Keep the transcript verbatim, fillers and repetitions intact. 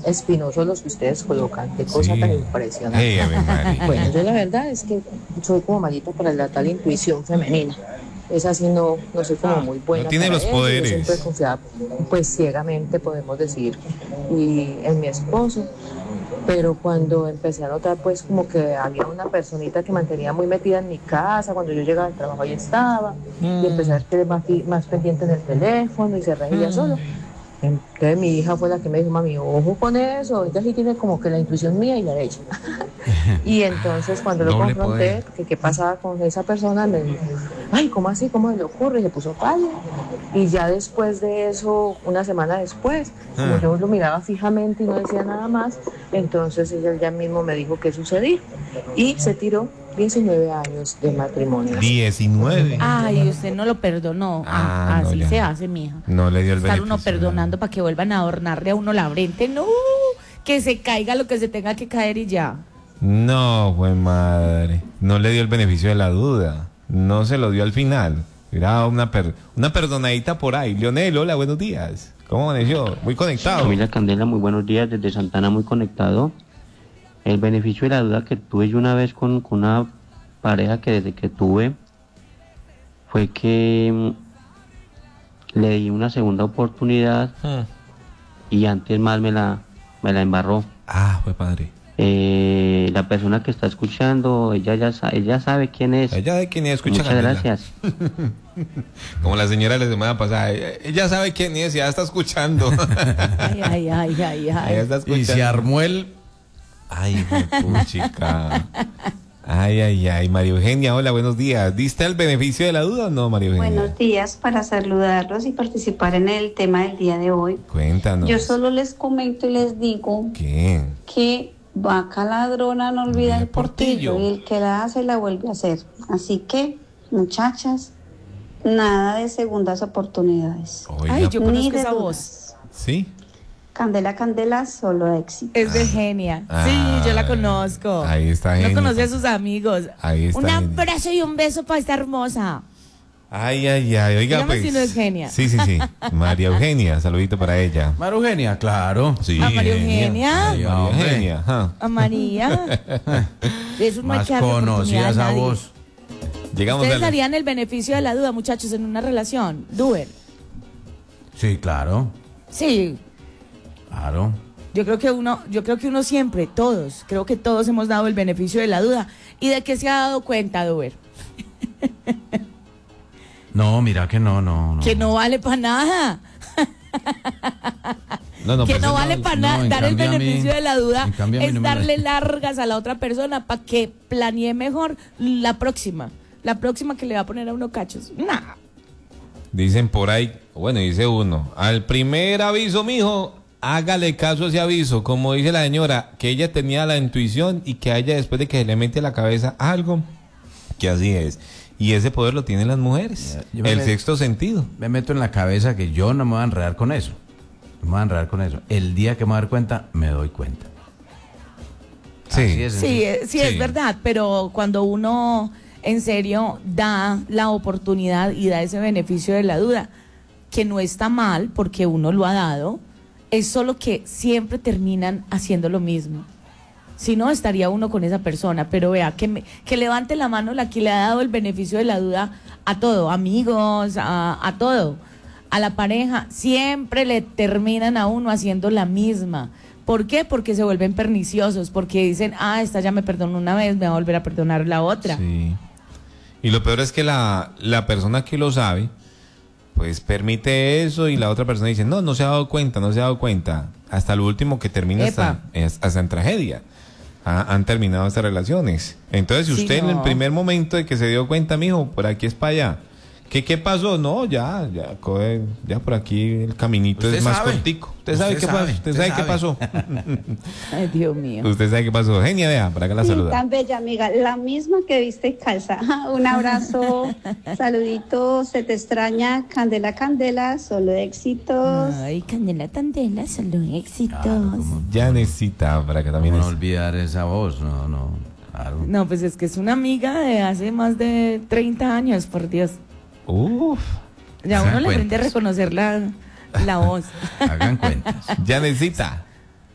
espinosos los que ustedes colocan. Qué cosa Sí. tan impresionante. Hey, Ave María. Bueno, yo la verdad es que soy como malita para la tal intuición femenina. Esa sí no, no soy como muy buena. No tiene para los eso. poderes. Yo siempre confiaba, pues ciegamente podemos decir, y en mi esposo. Pero cuando empecé a notar pues como que había una personita que mantenía muy metida en mi casa, cuando yo llegaba al trabajo ahí estaba, y empecé a ver que era más, fi- más pendiente en el teléfono y se reía solo. Entonces mi hija fue la que me dijo, mami, ojo con eso, ella sí tiene como que la intuición mía y la de ella. Y entonces cuando lo Doble confronté, poder. que qué pasaba con esa persona, me dijo, ay, ¿cómo así? ¿Cómo se le ocurre? Y se puso pálido. Y ya después de eso, una semana después, como Ah. yo lo miraba fijamente y no decía nada más, entonces ella ya mismo me dijo qué sucedía. Y se tiró diecinueve años de matrimonio. diecinueve. Ay, usted no lo perdonó. Ah, Ah, no, así ya. se hace, mija. No le dio el Estar beneficio. uno perdonando para que vuelvan a adornarle a uno la frente. No, que se caiga lo que se tenga que caer y ya. No, fue madre. No le dio el beneficio de la duda. No se lo dio al final. Era una, per- una perdonadita por ahí. Leonel, hola, buenos días. ¿Cómo amaneció? Muy conectado. Familia Candela, muy buenos días, desde Santana, muy conectado. El beneficio de la duda que tuve yo una vez con, con una pareja que desde que tuve fue que mm, le di una segunda oportunidad Hmm. y antes más me la, me la embarró. Ah, fue padre. Eh, la persona que está escuchando, ella ya sa- ella sabe quién es. Ella de quién es, escucha Muchas Candela. gracias. Como la señora de la semana pasada. Ella, ella sabe quién es, ya está escuchando. Ay, ay, ay, ay, Ella ay. está escuchando. Y se armó el... Ay, chica. Ay, ay, ay. María Eugenia, hola, buenos días. ¿Diste el beneficio de la duda o no, María Eugenia? Buenos días, para saludarlos y participar en el tema del día de hoy. Cuéntanos. Yo solo les comento y les digo ¿Qué? que vaca ladrona no olvida Olvida el portillo, portillo. y el que la hace la vuelve a hacer. Así que, muchachas, nada de segundas oportunidades. Oiga, Ay, yo Ni conozco de esa dudas. voz. ¿sí? Candela, candela, solo éxito. Es de Genia. Ah, sí, yo la conozco. ahí está No Genia. conoce a sus amigos. Ahí está Un Genia. abrazo y un beso para esta hermosa. Ay, ay, ay. Oiga, Dígame pues. si no es Genia. Sí, sí, sí. María Eugenia, saludito para ella. María Eugenia, claro. Sí. A María Eugenia. María Hombre. Eugenia, ajá. A María. Eso no hay Más que darle oportunidad conocida a esa nadie. voz. Llegamos Ustedes a la... darían el beneficio de la duda, muchachos, en una relación. Duer. Sí, claro, Sí, claro. yo creo que uno, yo creo que uno siempre, todos, creo que todos hemos dado el beneficio de la duda. ¿Y de qué se ha dado cuenta, Duer? No, mira que no, no, no. Que no vale para nada. No, no, que pues no es- vale para no, nada. en Dar el cambio a mí- beneficio de la duda en cambio a mí es no me darle la- largas a la otra persona para que planee mejor la próxima. La próxima que le va a poner a uno cachos. Nah. Dicen por ahí, bueno, dice uno, al primer aviso, mijo, hágale caso a ese aviso, como dice la señora, que ella tenía la intuición y que a ella después de que se le mete a la cabeza algo, que así es. Y ese poder lo tienen las mujeres, Yo me el met- sexto sentido. Me meto en la cabeza que yo no me voy a enredar con eso. No me voy a enredar con eso. El día que me voy a dar cuenta, me doy cuenta. Sí. Así es, Sí, sencillo. eh, sí, Sí. es verdad, pero cuando uno en serio da la oportunidad y da ese beneficio de la duda, que no está mal porque uno lo ha dado, es solo que siempre terminan haciendo lo mismo. Si no, estaría uno con esa persona, pero vea, que, me- que levante la mano la que le ha dado el beneficio de la duda a todo, amigos, a, a todo, a la pareja, siempre le terminan a uno haciendo la misma. ¿Por qué? Porque se vuelven perniciosos, porque dicen, ah, esta ya me perdonó una vez, me va a volver a perdonar la otra. Sí. Y lo peor es que la, la persona que lo sabe, pues permite eso y la otra persona dice, no, no se ha dado cuenta, no se ha dado cuenta. Hasta lo último que termina hasta, es- hasta en tragedia. Ha- han terminado estas relaciones. Entonces, si Sí, usted en el no. primer momento de que se dio cuenta, mijo, por aquí es para allá. ¿Qué, qué pasó? No, ya, ya, coge, ya por aquí el caminito Usted es más sabe. cortico. Usted sabe Usted qué sabe, pasó. Usted usted sabe qué sabe. pasó. Ay, Dios mío. Usted sabe qué pasó. Genia, vea, para que la Sí, saluda. tan bella amiga, la misma que viste y calza. Un abrazo, saluditos, se te extraña, Candela, Candela, solo éxitos. Ay, Candela Candela, solo éxitos. Claro, ¿cómo- Ya necesita para que también ¿Cómo no es- olvidar esa voz? No, no, claro. No, pues es que es una amiga de hace más de treinta años, por Dios. Uf. Ya Hagan uno le aprende a cuentas. reconocer la, la voz. Hagan cuentas. Ya necesita.